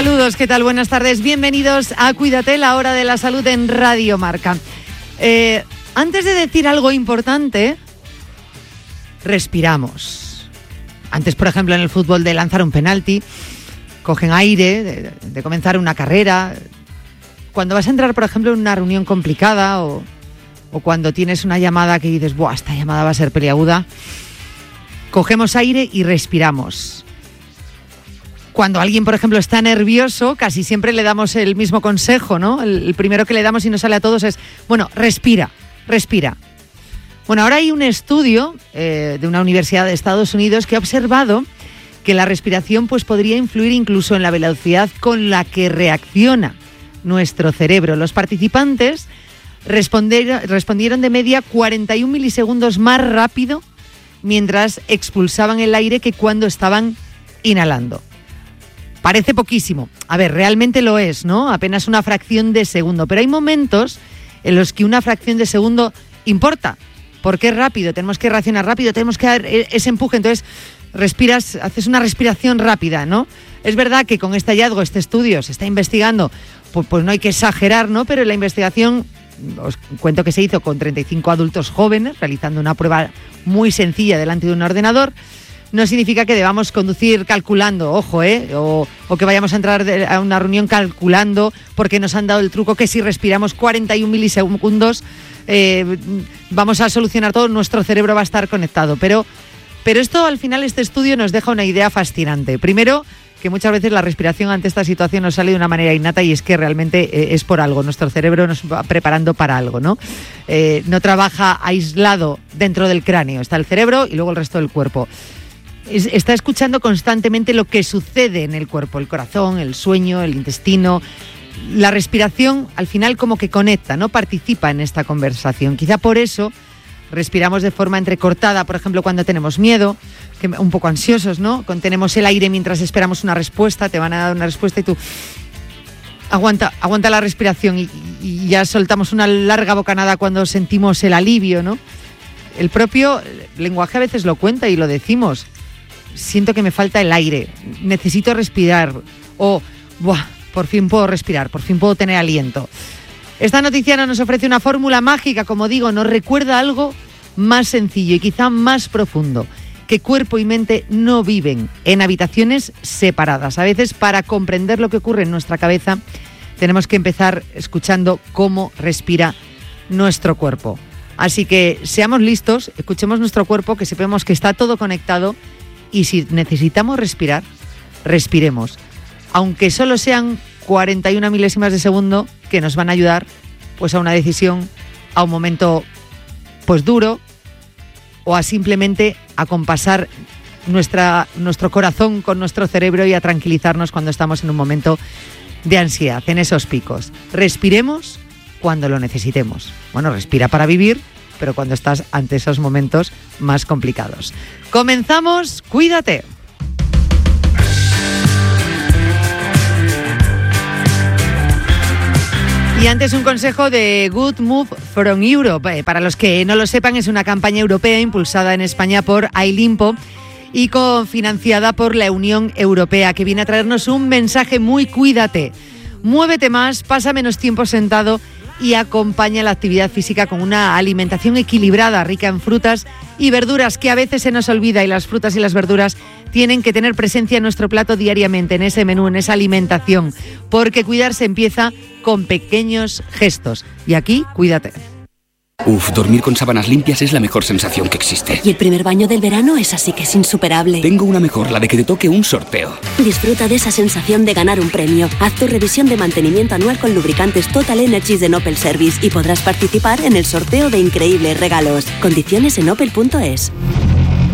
Saludos, ¿qué tal? Buenas tardes, bienvenidos a Cuídate, la hora de la salud en Radio Marca. Antes de decir algo importante, respiramos. Antes, por ejemplo, en el fútbol de lanzar un penalti, cogen aire, de comenzar una carrera. Cuando vas a entrar, por ejemplo, en una reunión complicada o cuando tienes una llamada que dices, ¡buah, esta llamada va a ser peliaguda! Cogemos aire y respiramos. Cuando alguien, por ejemplo, está nervioso, casi siempre le damos el mismo consejo, ¿no? El primero que le damos y nos sale a todos es, bueno, respira. Bueno, ahora hay un estudio de una universidad de Estados Unidos que ha observado que la respiración pues, podría influir incluso en la velocidad con la que reacciona nuestro cerebro. Los participantes respondieron de media 41 milisegundos más rápido mientras expulsaban el aire que cuando estaban inhalando. Parece poquísimo. A ver, realmente lo es, ¿no? Apenas una fracción de segundo. Pero hay momentos en los que una fracción de segundo importa. Porque es rápido, tenemos que reaccionar rápido, tenemos que dar ese empuje. Entonces, respiras, haces una respiración rápida, ¿no? Es verdad que con este hallazgo, este estudio, se está investigando, pues no hay que exagerar, ¿no? Pero la investigación, os cuento que se hizo con 35 adultos jóvenes, realizando una prueba muy sencilla delante de un ordenador. No significa que debamos conducir calculando, ojo, o que vayamos a entrar a una reunión calculando porque nos han dado el truco que si respiramos 41 milisegundos vamos a solucionar todo, nuestro cerebro va a estar conectado. Pero esto, al final, este estudio nos deja una idea fascinante. Primero, que muchas veces la respiración ante esta situación nos sale de una manera innata y es que realmente es por algo. Nuestro cerebro nos va preparando para algo, ¿no? No trabaja aislado dentro del cráneo. Está el cerebro y luego el resto del cuerpo. Está escuchando constantemente lo que sucede en el cuerpo, el corazón, el sueño, el intestino. La respiración al final como que conecta, ¿no? Participa en esta conversación. Quizá por eso respiramos de forma entrecortada, por ejemplo, cuando tenemos miedo, un poco ansiosos, ¿no? Contenemos el aire mientras esperamos una respuesta, te van a dar una respuesta y tú aguanta la respiración y ya soltamos una larga bocanada cuando sentimos el alivio, ¿no? El propio lenguaje a veces lo cuenta y lo decimos. Siento que me falta el aire, necesito respirar, o por fin puedo respirar, por fin puedo tener aliento. Esta noticia no nos ofrece una fórmula mágica, como digo, nos recuerda algo más sencillo y quizá más profundo, que cuerpo y mente no viven en habitaciones separadas. A veces, para comprender lo que ocurre en nuestra cabeza, tenemos que empezar escuchando cómo respira nuestro cuerpo. Así que seamos listos, escuchemos nuestro cuerpo, que sepamos que está todo conectado. Y si necesitamos respirar, respiremos. Aunque solo sean 41 milésimas de segundo que nos van a ayudar pues a una decisión, a un momento pues duro, o a simplemente acompasar nuestro corazón con nuestro cerebro y a tranquilizarnos cuando estamos en un momento de ansiedad, en esos picos. Respiremos cuando lo necesitemos. Bueno, respira para vivir, pero cuando estás ante esos momentos más complicados. Comenzamos, cuídate. Y antes un consejo de Good Move from Europe. Para los que no lo sepan, es una campaña europea impulsada en España por Ailimpo y cofinanciada por la Unión Europea, que viene a traernos un mensaje muy cuídate. Muévete más, pasa menos tiempo sentado y acompaña la actividad física con una alimentación equilibrada, rica en frutas y verduras, que a veces se nos olvida, y las frutas y las verduras tienen que tener presencia en nuestro plato diariamente, en ese menú, en esa alimentación, porque cuidarse empieza con pequeños gestos. Y aquí, cuídate. Dormir con sábanas limpias es la mejor sensación que existe. Y el primer baño del verano es así que es insuperable. Tengo una mejor, la de que te toque un sorteo. Disfruta de esa sensación de ganar un premio. Haz tu revisión de mantenimiento anual con lubricantes Total Energies de Opel Service y podrás participar en el sorteo de increíbles regalos. Condiciones en opel.es.